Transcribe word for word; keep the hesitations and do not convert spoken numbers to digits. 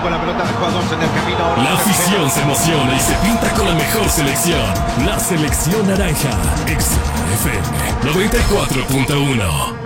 con la pelota de jugadores en el camino. La afición se emociona y se pinta con la mejor selección. La selección naranja. X F M noventa y cuatro punto uno.